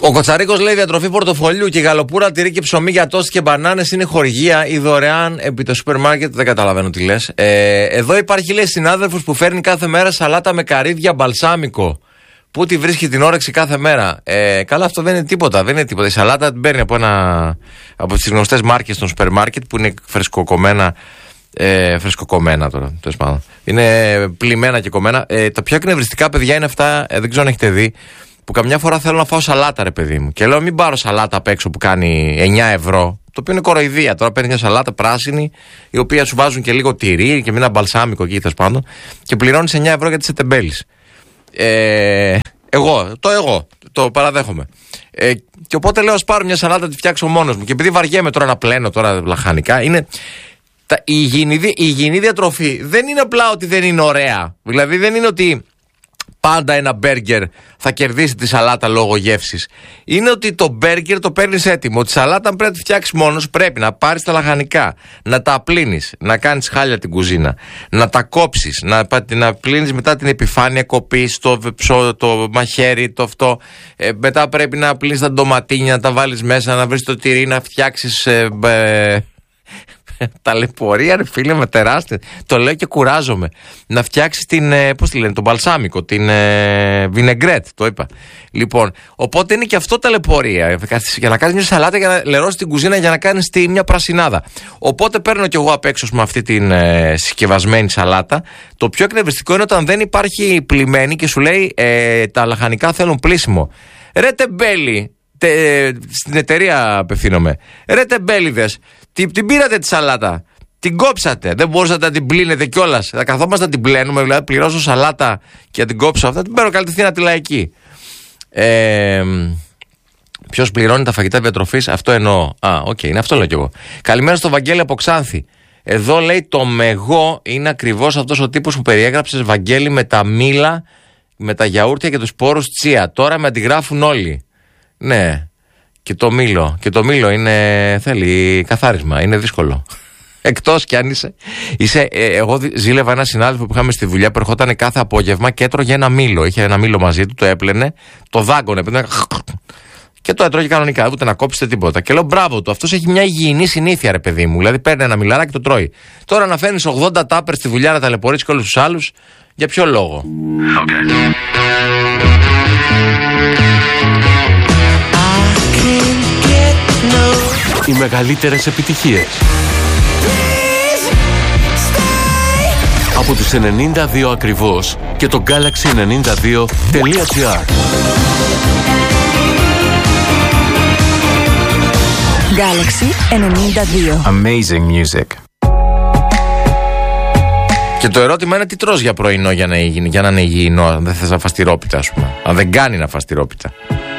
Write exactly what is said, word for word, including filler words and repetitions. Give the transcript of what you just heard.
Ο Κοτσαρίκος λέει: διατροφή πορτοφολιού και γαλοπούρα, τυρί και ψωμί για τόστ και μπανάνες είναι χορηγία ή δωρεάν επί το σούπερ μάρκετ. Δεν καταλαβαίνω τι λες. Ε, εδώ υπάρχει, λέει, συνάδελφος που φέρνει κάθε μέρα σαλάτα με καρύδια μπαλσάμικο. Πού τη βρίσκει την όρεξη κάθε μέρα. Ε, καλά, αυτό δεν είναι τίποτα. Δεν είναι τίποτα. Η σαλάτα την παίρνει από, ένα, από τις γνωστές μάρκες των σούπερ μάρκετ που είναι φρεσκοκομμένα. Ε, φρεσκοκομμένα τώρα, τέλος πάντων. Είναι πλημμένα και κομμένα. Ε, τα πιο εκνευριστικά, παιδιά, είναι αυτά, ε, δεν ξέρω αν έχετε δει, που καμιά φορά θέλω να φάω σαλάτα, ρε παιδί μου. Και λέω: μην πάρω σαλάτα απ' έξω που κάνει εννιά ευρώ. Το οποίο είναι κοροϊδία. Τώρα παίρνει μια σαλάτα πράσινη, η οποία σου βάζουν και λίγο τυρί και με ένα μπαλσάμικο εκεί, τέλος πάντων, και πληρώνει εννιά ευρώ γιατί είσαι τεμπέλης. Ε, εγώ, το εγώ, το παραδέχομαι. Ε, και οπότε λέω: ας πάρω μια σαλάτα, τη φτιάξω μόνος μου. Και επειδή βαριέμαι τώρα να πλένω τώρα λαχανικά, είναι. Τα, η, υγιεινή, η υγιεινή διατροφή δεν είναι απλά ότι δεν είναι ωραία. Δηλαδή δεν είναι ότι πάντα ένα μπέργκερ θα κερδίσει τη σαλάτα λόγω γεύσης. Είναι ότι το μπέργκερ το παίρνεις έτοιμο. Τη σαλάτα πρέπει να τη φτιάξεις μόνος, πρέπει να πάρεις τα λαχανικά, να τα απλύνεις, να κάνεις χάλια την κουζίνα, να τα κόψεις, να, να πλύνεις μετά την επιφάνεια, κοπείς το, το, το μαχαίρι, το αυτό. Ε, μετά πρέπει να απλύνεις τα ντοματίνια, να τα βάλεις μέσα, να βρεις το τυρί, να φτιάξεις. Ε, ε, ταλαιπωρία, ρε φίλε, με τεράστια. Το λέω και κουράζομαι. Να φτιάξεις την. Πώς τη λένε, τον μπαλσάμικο, την ε, βινεγκρέτ, το είπα. Λοιπόν, οπότε είναι και αυτό ταλαιπωρία. Για να κάνεις μια σαλάτα, για να λερώσεις την κουζίνα, για να κάνεις τη, μια πρασινάδα. Οπότε παίρνω κι εγώ απ' έξω με αυτή την ε, συσκευασμένη σαλάτα. Το πιο εκνευριστικό είναι όταν δεν υπάρχει πλημμένη και σου λέει ε, τα λαχανικά θέλουν πλύσιμο. Ρε τεμπέλη, τε, στην εταιρεία απευθύνομαι. Ρε τεμπέληδες. Την, την πήρατε τη σαλάτα, την κόψατε, δεν μπορούσατε να την πλύνετε κιόλας. Θα καθόμαστε να την πλένουμε, δηλαδή πληρώσω σαλάτα και να την κόψω αυτά, την παίρνω κατευθείαν τη λαϊκή. Ε, ποιος πληρώνει τα φαγητά διατροφής, αυτό εννοώ. Α, οκ, okay, είναι αυτό λέω κι εγώ. Καλημέρα στο Βαγγέλη από Ξάνθη. Εδώ λέει το μεγό είναι ακριβώς αυτός ο τύπος που περιέγραψες, Βαγγέλη, με τα μήλα, με τα γιαούρτια και τους σπόρους τσία. Τώρα με αντιγράφουν όλοι. Ναι. Και το μήλο. Και το μήλο είναι, θέλει καθάρισμα. Είναι δύσκολο. Εκτός κι αν είσαι. είσαι ε, εγώ ζήλευα ένα συνάδελφο που είχαμε στη δουλειά που ερχόταν κάθε απόγευμα και έτρωγε ένα μήλο. Είχε ένα μήλο μαζί του, το έπλαινε, το δάγκωνε. Και το έτρωγε κανονικά. Ούτε να κόψετε τίποτα. Και λέω: μπράβο του, αυτός έχει μια υγιεινή συνήθεια, ρε παιδί μου. Δηλαδή παίρνει ένα μιλαράκι και το τρώει. Τώρα να φέρνεις ογδόντα τάπερ στη δουλειά να ταλαιπωρήσεις και όλους τους άλλους, για ποιο λόγο? Okay. Οι μεγαλύτερες επιτυχίες από τους ενενήντα δύο ακριβώς και το Galaxy ενενήντα δύο τελεία gr. Galaxy ενενήντα δύο. Amazing music. Και το ερώτημα είναι τι τρως για πρωινό για να, για να είναι υγιεινό, αν δεν θες να φας τυρόπιτα, ας πούμε. Αν δεν κάνει να φας τυρόπιτα.